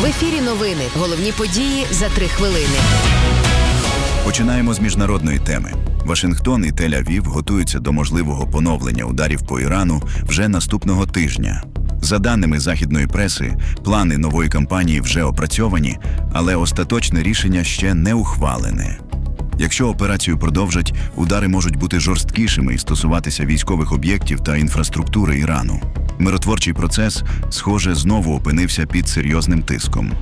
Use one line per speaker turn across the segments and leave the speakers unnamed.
В ефірі новини. Головні події за 3 хвилини.
Починаємо з міжнародної теми. Вашингтон і Тель-Авів готуються до можливого поновлення ударів по Ірану вже наступного тижня. За даними західної преси, плани нової кампанії вже опрацьовані, але остаточне рішення ще не ухвалене. Якщо операцію продовжать, удари можуть бути жорсткішими і стосуватися військових об'єктів та інфраструктури Ірану. Миротворчий процес, схоже, знову опинився під серйозним тиском.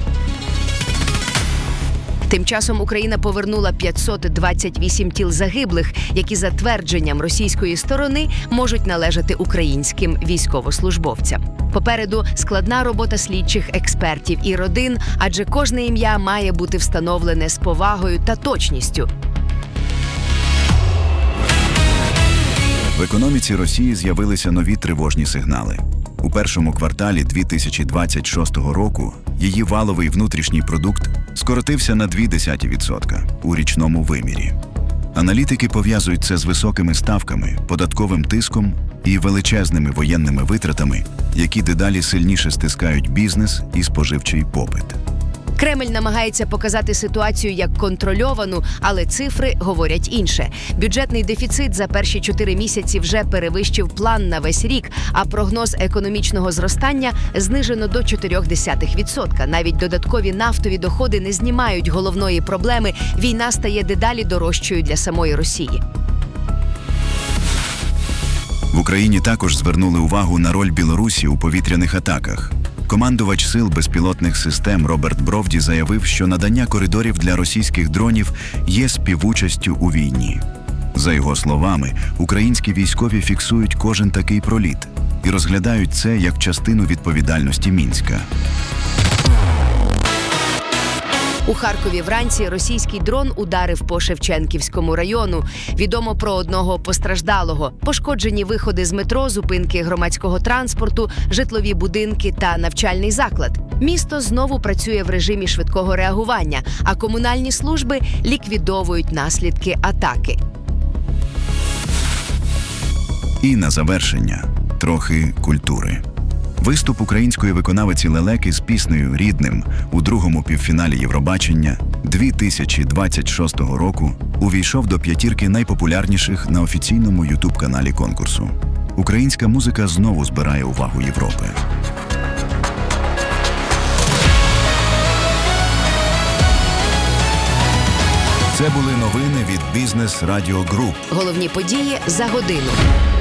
Тим часом Україна повернула 528 тіл загиблих, які за твердженням російської сторони можуть належати українським військовослужбовцям. Попереду складна робота слідчих, експертів і родин, адже кожне ім'я має бути встановлене з повагою та точністю.
В економіці Росії з'явилися нові тривожні сигнали. У першому кварталі 2026 року її валовий внутрішній продукт скоротився на 0,2% у річному вимірі. Аналітики пов'язують це з високими ставками, податковим тиском і величезними воєнними витратами, які дедалі сильніше стискають бізнес і споживчий попит.
Кремль намагається показати ситуацію як контрольовану, але цифри говорять інше. Бюджетний дефіцит за перші 4 місяці вже перевищив план на весь рік, а прогноз економічного зростання знижено до 0,4%. Навіть додаткові нафтові доходи не знімають головної проблеми – війна стає дедалі дорожчою для самої Росії.
В Україні також звернули увагу на роль Білорусі у повітряних атаках. Командувач сил безпілотних систем Роберт Бровді заявив, що надання коридорів для російських дронів є співучастю у війні. За його словами, українські військові фіксують кожен такий проліт і розглядають це як частину відповідальності Мінська.
У Харкові вранці російський дрон ударив по Шевченківському району. Відомо про одного постраждалого. Пошкоджені виходи з метро, зупинки громадського транспорту, житлові будинки та навчальний заклад. Місто знову працює в режимі швидкого реагування, а комунальні служби ліквідовують наслідки атаки.
І на завершення – трохи культури. Виступ української виконавиці Лелеки з піснею «Рідним» у другому півфіналі Євробачення 2026 року увійшов до 5 найпопулярніших на офіційному ютуб-каналі конкурсу. Українська музика знову збирає увагу Європи. Це були новини від Бізнес Радіо Груп.
Головні події за годину.